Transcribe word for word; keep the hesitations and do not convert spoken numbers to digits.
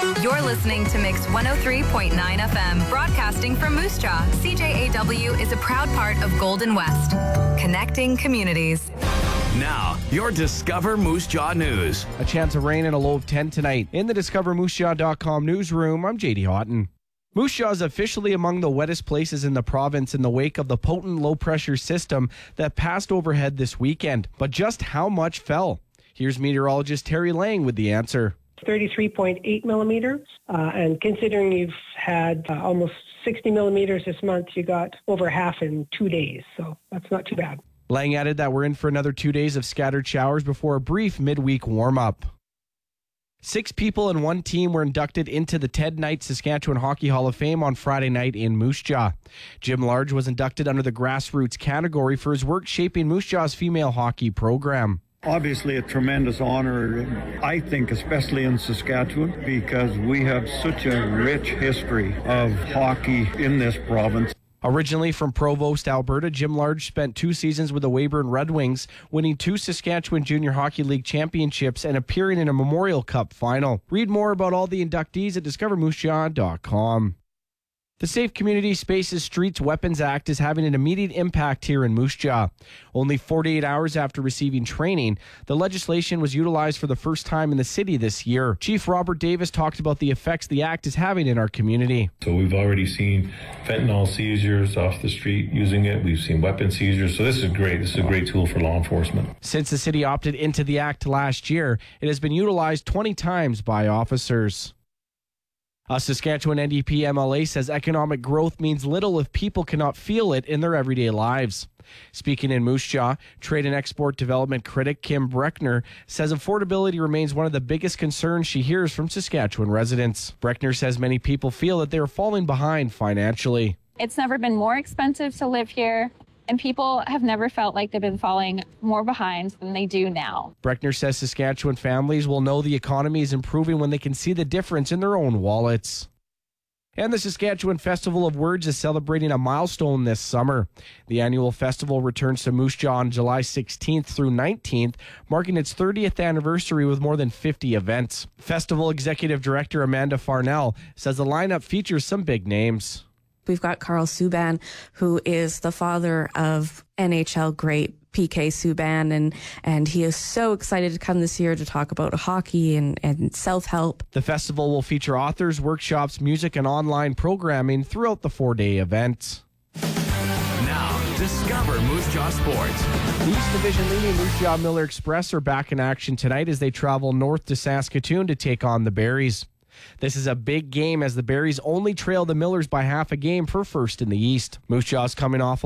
You're listening to Mix one oh three point nine F M, broadcasting from Moose Jaw. C J A W is a proud part of Golden West, connecting communities. Now, your Discover Moose Jaw news. A chance of rain and a low of ten tonight. In the discover moose jaw dot com newsroom, I'm J D Houghton. Moose Jaw is officially among the wettest places in the province in the wake of the potent low-pressure system that passed overhead this weekend. But just how much fell? Here's meteorologist Terry Lang with the answer. thirty-three point eight millimeters, uh, and considering you've had uh, almost sixty millimeters this month, you got over half in two days, so that's not too bad. Lang added that we're in for another two days of scattered showers before a brief midweek warm-up. Six people and one team were inducted into the Ted Knight Saskatchewan Hockey Hall of Fame on Friday night in Moose Jaw. Jim Large was inducted under the grassroots category for his work shaping Moose Jaw's female hockey program. Obviously a tremendous honor, I think, especially in Saskatchewan, because we have such a rich history of hockey in this province. Originally from Provost, Alberta, Jim Large spent two seasons with the Weyburn Red Wings, winning two Saskatchewan Junior Hockey League championships and appearing in a Memorial Cup final. Read more about all the inductees at discover moose jaw dot com. The Safe Community Spaces Streets Weapons Act is having an immediate impact here in Moose Jaw. Only forty-eight hours after receiving training, the legislation was utilized for the first time in the city this year. Chief Robert Davis talked about the effects the act is having in our community. So we've already seen fentanyl seizures off the street using it. We've seen weapon seizures. So this is great. This is a great tool for law enforcement. Since the city opted into the act last year, it has been utilized twenty times by officers. A Saskatchewan N D P M L A says economic growth means little if people cannot feel it in their everyday lives. Speaking in Moose Jaw, trade and export development critic Kim Breckner says affordability remains one of the biggest concerns she hears from Saskatchewan residents. Breckner says many people feel that they are falling behind financially. It's never been more expensive to live here, and people have never felt like they've been falling more behind than they do now. Breckner says Saskatchewan families will know the economy is improving when they can see the difference in their own wallets. And the Saskatchewan Festival of Words is celebrating a milestone this summer. The annual festival returns to Moose Jaw on July sixteenth through nineteenth, marking its thirtieth anniversary with more than fifty events. Festival Executive Director Amanda Farnell says the lineup features some big names. We've got Carl Subban, who is the father of N H L great P K Subban, and, and he is so excited to come this year to talk about hockey and, and self-help. The festival will feature authors, workshops, music, and online programming throughout the four-day event. Now, discover Moose Jaw Sports. The East Division leading Moose Jaw Miller Express are back in action tonight as they travel north to Saskatoon to take on the Berries. This is a big game as the Berries only trail the Millers by half a game for first in the East. Moose Jaw's coming off a